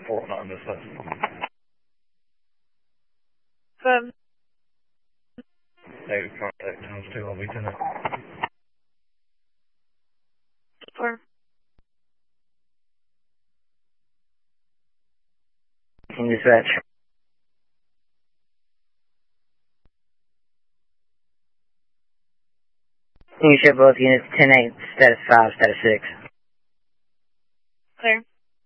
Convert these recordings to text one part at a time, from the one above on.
409 dispatch. Negative contact times 2, I'll be 10. From dispatch. Can you show both units 10-8, status 5, status 6? Clear.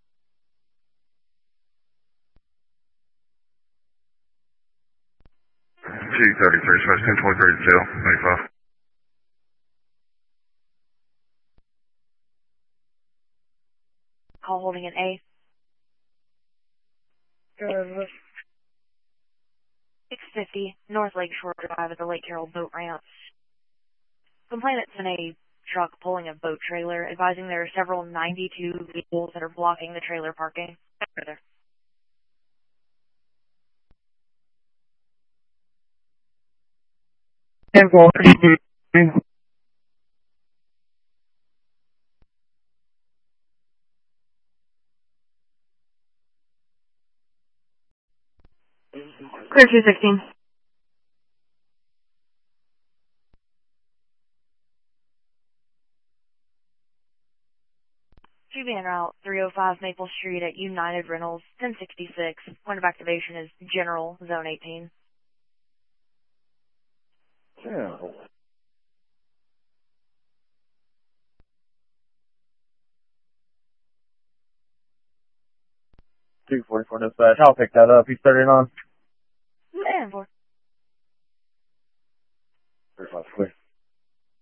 G33, space 1023 to jail, 95. Call holding an A. 650 North Lakeshore Drive at the Lake Carroll Boat Ramp. Complainant's in a truck pulling a boat trailer, advising there are several 92 vehicles that are blocking the trailer parking. Further. Clear 216. Should be en route 305 Maple Street at United Rentals, 1066. Point of activation is General, Zone 18. Yeah. 244 dispatch. I'll pick that up. He's 39. And 4. 35 clear.